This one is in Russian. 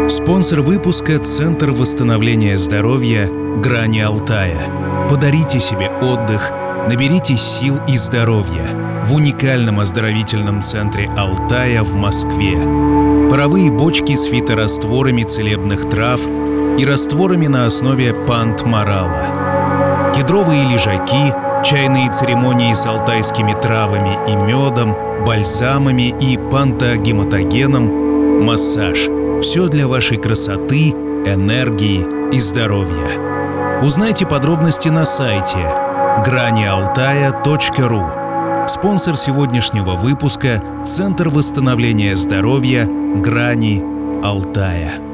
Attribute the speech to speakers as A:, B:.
A: Спонсор выпуска – Центр восстановления здоровья «Грани Алтая». Подарите себе отдых, наберитесь сил и здоровья в уникальном оздоровительном центре Алтая в Москве. Паровые бочки с фиторастворами целебных трав и растворами на основе пантморала. Кедровые лежаки, чайные церемонии с алтайскими травами и медом, бальзамами и пантогематогеном, массаж – все для вашей красоты, энергии и здоровья. Узнайте подробности на сайте granialtaya.ru. Спонсор сегодняшнего выпуска – Центр восстановления здоровья «Грани Алтая».